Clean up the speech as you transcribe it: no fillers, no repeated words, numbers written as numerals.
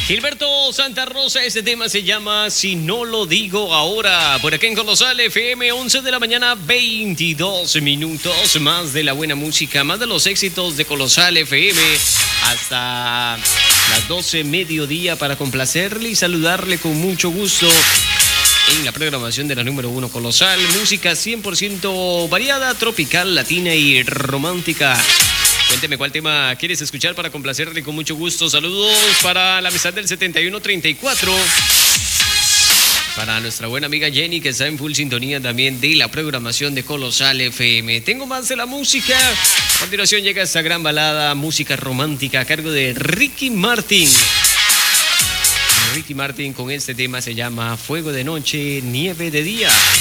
Gilberto Santa Rosa, este tema se llama Si no lo digo ahora. Por acá en Colosal FM, 11 de la mañana, 22 minutos. Más de la buena música, más de los éxitos de Colosal FM. Hasta las 12 mediodía para complacerle y saludarle con mucho gusto en la programación de la número 1 Colosal. Música 100% variada, tropical, latina y romántica. Cuénteme cuál tema quieres escuchar para complacerle con mucho gusto. Saludos para la amistad del 7134. Para nuestra buena amiga Jenny, que está en full sintonía también de la programación de Colosal FM. Tengo más de la música. A continuación llega esta gran balada, música romántica a cargo de Ricky Martin. Ricky Martin con este tema se llama Fuego de noche, nieve de día.